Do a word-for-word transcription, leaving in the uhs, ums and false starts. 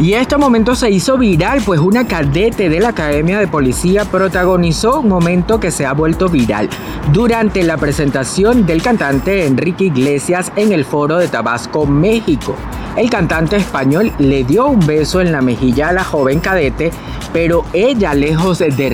Y este momento se hizo viral, pues una cadete de la Academia de Policía protagonizó un momento que se ha vuelto viral durante la presentación del cantante Enrique Iglesias en el Foro de Tabasco, México. El cantante español le dio un beso en la mejilla a la joven cadete, pero ella, lejos de